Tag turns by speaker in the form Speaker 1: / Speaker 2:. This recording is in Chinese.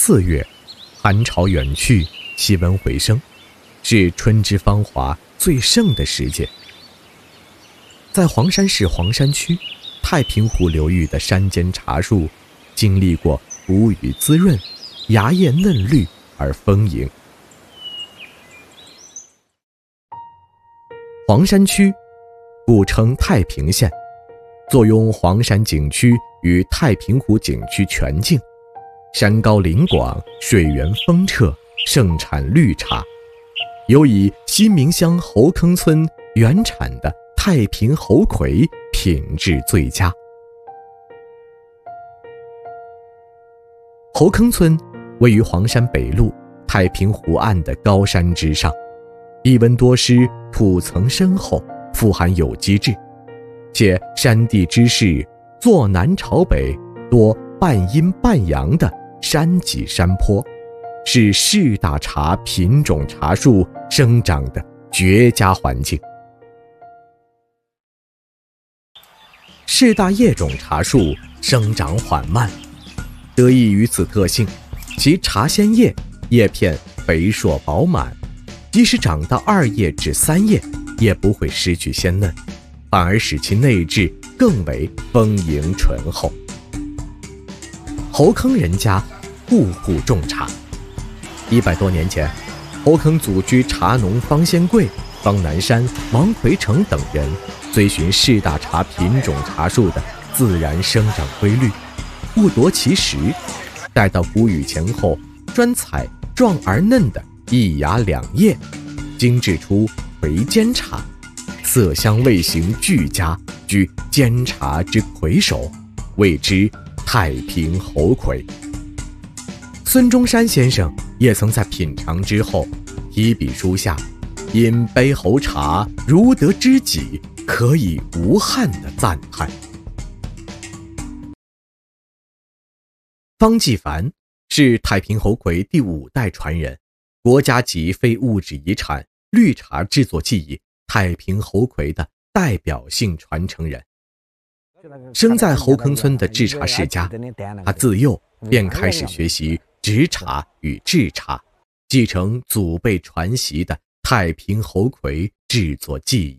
Speaker 1: 4月，寒潮远去，气温回升，是春之芳华最盛的时节。在黄山市黄山区太平湖流域的山间茶树，经历过谷雨滋润，芽叶嫩绿而丰盈。黄山区古称太平县，坐拥黄山景区与太平湖景区全境，山高林广，水源丰澈，盛产绿茶。尤以新民乡侯坑村原产的太平猴魁品质最佳。侯坑村位于黄山北麓太平湖岸的高山之上，地温多湿，土层深厚，富含有机质，且山地之势坐南朝北，多半阴半阳的山脊山坡，是四大茶品种茶树生长的绝佳环境。四大叶种茶树生长缓慢，得益于此特性，其茶鲜叶叶片肥硕饱满，即使长到2叶至3叶，也不会失去鲜嫩，反而使其内质更为丰盈醇厚。侯坑人家户户种茶，100多年前，侯坑祖居茶农方先贵、方南山、王奎成等人追寻四大茶品种茶树的自然生长规律，误夺其时，待到谷雨前后，专采壮而嫩的1芽2叶，精制出魁尖茶，色香味形俱佳，居尖茶之魁首，谓之太平猴魁。孙中山先生也曾在品尝之后提笔书下，饮杯猴茶如得知己，可以无憾的赞叹。方继凡是太平猴魁第5代传人，国家级非物质遗产绿茶制作技艺太平猴魁的代表性传承人。生在侯坑村的制茶世家，他自幼便开始学习植茶与制茶，继承祖辈传习的太平猴魁制作技艺。